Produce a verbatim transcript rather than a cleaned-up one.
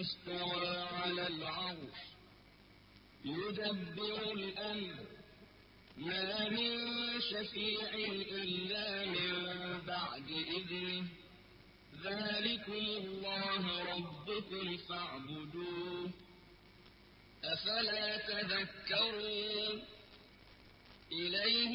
استوى على العرش يدبر الأمر ما من شفيع إلا من بعد إذنه ذلكم الله ربكم فاعبدوه أفلا تذكرون إليه